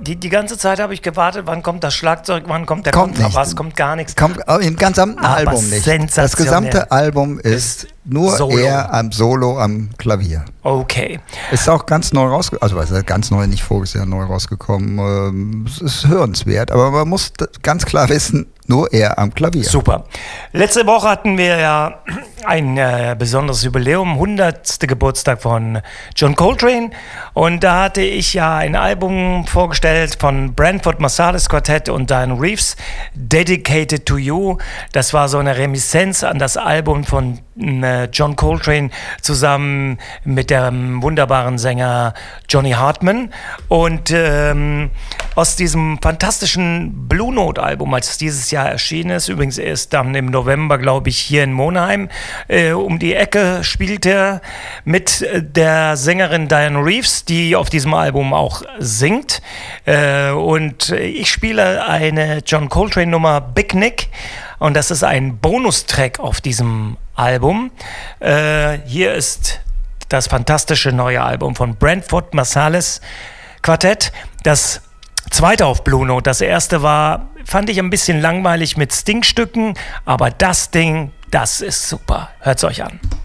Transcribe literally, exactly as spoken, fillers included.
die, die ganze Zeit habe ich gewartet, wann kommt das Schlagzeug, wann kommt der Kommt Kontrabass, nicht. kommt gar nichts. Kommt im gesamten Aber Album nicht. Das sensationell. gesamte Album ist, Ist nur Solo. er am Solo am Klavier. Okay. Ist auch ganz neu rausgekommen, also was heißt ganz neu, nicht voriges Jahr neu rausgekommen. Ähm, Es ist hörenswert, aber man muss d- ganz klar wissen, nur er am Klavier. Super. Letzte Woche hatten wir ja ein äh, besonderes Jubiläum, hundertsten Geburtstag von John Coltrane. Und da hatte ich ja ein Album vorgestellt von Branford Marsalis Quartett und Diane Reeves, Dedicated to You. Das war so eine Reminiszenz an das Album von äh, John Coltrane zusammen mit dem wunderbaren Sänger Johnny Hartman. Und ähm, aus diesem fantastischen Blue Note Album, als es dieses Jahr erschienen ist, übrigens erst dann im November, glaube ich, hier in Monheim, äh, um die Ecke spielt er mit äh, der Sängerin Diane Reeves, die auf diesem Album auch singt. Äh, und ich spiele eine John Coltrane Nummer Big Nick. Und das ist ein Bonustrack auf diesem Album. Äh, hier ist das fantastische neue Album von Branford Marsalis Quartett. Das zweite auf Blue Note. Das erste war, fand ich ein bisschen langweilig mit Stingstücken, aber das Ding, das ist super. Hört's euch an.